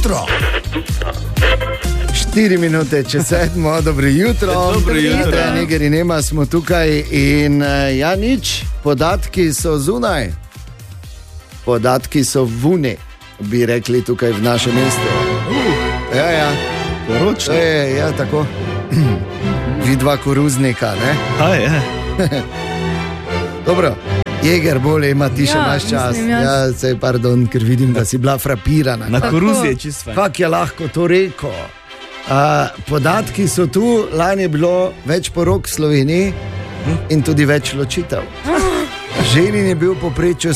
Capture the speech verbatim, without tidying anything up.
jutro. Štiri minute, če sedmo, dobro jutro. Dobro jutro. Negeri nema, smo tukaj in ja, nič, podatki so zunaj. Podatki so vune, bi rekli tukaj v našem mestu. Uh, ja, ja. Poročno. Je, ja, tako. Vidva koruznika, ne? A je. Dobro. Jeger bolje ima, ti še Ja, imaš čas. mislim, jaz- Ja, sej, pardon, ker vidim, da si bila frapirana. Na Kako- koruzi je čisto fajn. Kako je lahko to rekel? Uh, podatki so tu, lani je bilo več porok v Sloveniji in tudi več ločitev. Ženin je bil v povprečju